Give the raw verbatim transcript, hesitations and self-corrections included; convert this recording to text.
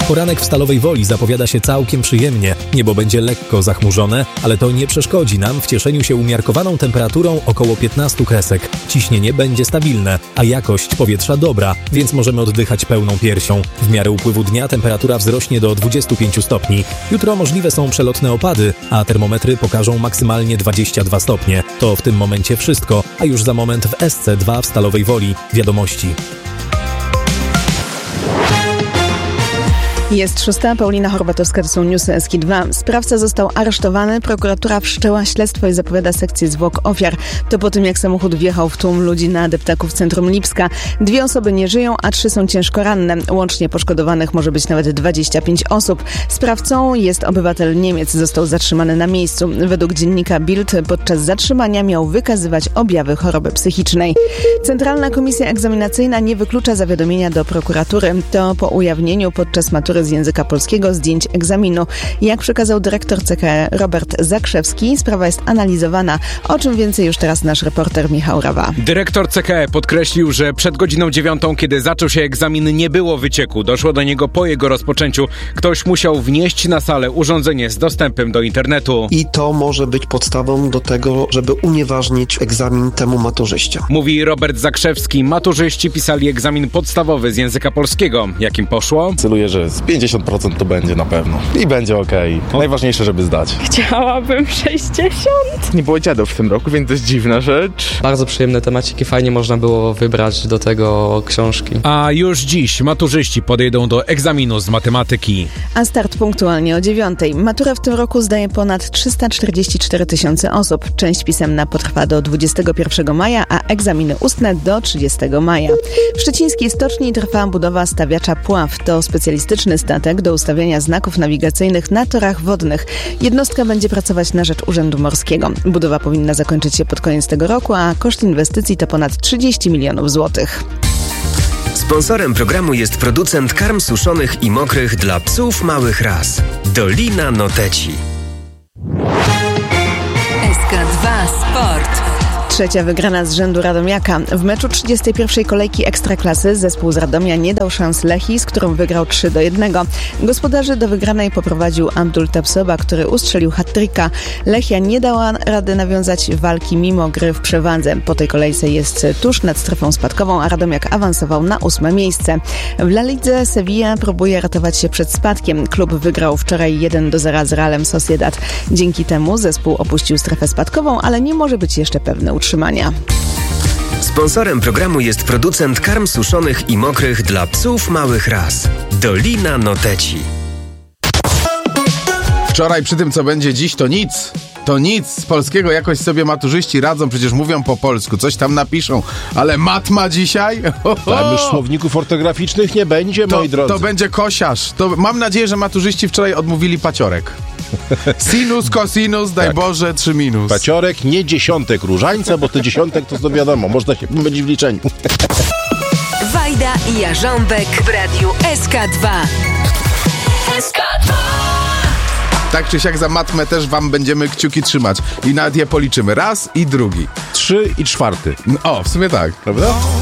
Poranek w Stalowej Woli zapowiada się całkiem przyjemnie. Niebo będzie lekko zachmurzone, ale to nie przeszkodzi nam w cieszeniu się umiarkowaną temperaturą około piętnaście kresek. Ciśnienie będzie stabilne, a jakość powietrza dobra, więc możemy oddychać pełną piersią. W miarę upływu dnia temperatura wzrośnie do dwudziestu pięciu stopni. Jutro możliwe są przelotne opady, a termometry pokażą maksymalnie dwadzieścia dwa stopnie. To w tym momencie wszystko, a już za moment w S C dwa w Stalowej Woli. Wiadomości. Jest szósta, Paulina Horbatowska, to są newsy S K dwa. Sprawca został aresztowany, prokuratura wszczęła śledztwo i zapowiada sekcję zwłok ofiar. To po tym, jak samochód wjechał w tłum ludzi na deptaku w centrum Lipska. Dwie osoby nie żyją, a trzy są ciężko ranne. Łącznie poszkodowanych może być nawet dwadzieścia pięć osób. Sprawcą jest obywatel Niemiec, został zatrzymany na miejscu. Według dziennika Bild podczas zatrzymania miał wykazywać objawy choroby psychicznej. Centralna Komisja Egzaminacyjna nie wyklucza zawiadomienia do prokuratury. To po ujawnieniu podczas matury z języka polskiego zdjęć egzaminu. Jak przekazał dyrektor C K E Robert Zakrzewski, sprawa jest analizowana. O czym więcej już teraz nasz reporter Michał Rawa. Dyrektor C K E podkreślił, że przed godziną dziewiątą, kiedy zaczął się egzamin, nie było wycieku. Doszło do niego po jego rozpoczęciu. Ktoś musiał wnieść na salę urządzenie z dostępem do internetu. I to może być podstawą do tego, żeby unieważnić egzamin temu maturzyście. Mówi Robert Zakrzewski. Maturzyści pisali egzamin podstawowy z języka polskiego. Jakim poszło? Celuję, że z pięćdziesiąt procent to będzie na pewno. I będzie okej. Okay. Najważniejsze, żeby zdać. Chciałabym sześćdziesiąt. Nie było dziadów w tym roku, więc to jest dziwna rzecz. Bardzo przyjemne temaciki, fajnie można było wybrać do tego książki. A już dziś maturzyści podejdą do egzaminu z matematyki. A start punktualnie o dziewiątej. Maturę w tym roku zdaje ponad trzysta czterdzieści cztery tysiące osób. Część pisemna potrwa do dwudziestego pierwszego maja, a egzaminy ustne do trzydziestego maja. W szczecińskiej stoczni trwa budowa stawiacza Pław. To specjalistyczny statek do ustawiania znaków nawigacyjnych na torach wodnych. Jednostka będzie pracować na rzecz Urzędu Morskiego. Budowa powinna zakończyć się pod koniec tego roku, a koszt inwestycji to ponad trzydzieści milionów złotych. Sponsorem programu jest producent karm suszonych i mokrych dla psów małych ras. Dolina Noteci. S K dwa Sport. Trzecia wygrana z rzędu Radomiaka. W meczu trzydziestej pierwszej kolejki Ekstraklasy zespół z Radomia nie dał szans Lechii, z którą wygrał trzy do jednego. Gospodarzy do wygranej poprowadził Abdul Tapsoba, który ustrzelił hat-tricka. Lechia nie dała rady nawiązać walki mimo gry w przewadze. Po tej kolejce jest tuż nad strefą spadkową, a Radomiak awansował na ósme miejsce. W La Lidze Sevilla próbuje ratować się przed spadkiem. Klub wygrał wczoraj jeden do zera z Realem Sociedad. Dzięki temu zespół opuścił strefę spadkową, ale nie może być jeszcze pewny utrzymania. Sponsorem programu jest producent karm suszonych i mokrych dla psów małych ras. Dolina Noteci. Wczoraj przy tym, co będzie dziś, to nic. To nic. Z polskiego jakoś sobie maturzyści radzą, przecież mówią po polsku, coś tam napiszą. Ale matma dzisiaj? Tam już słowników ortograficznych nie będzie, to, moi drodzy. To będzie kosiarz. To mam nadzieję, że maturzyści wczoraj odmówili paciorek. Sinus, kosinus, daj tak. Boże, trzy minus. Paciorek, nie dziesiątek różańca, bo te dziesiątek to, to wiadomo, można się pomylić w liczeniu. Wajda i Jarząbek w radiu S K dwa. S K dwa. Tak czy siak za matmę też wam będziemy kciuki trzymać. I nawet je policzymy. Raz i drugi. Trzy i czwarty. O, w sumie tak. Prawda?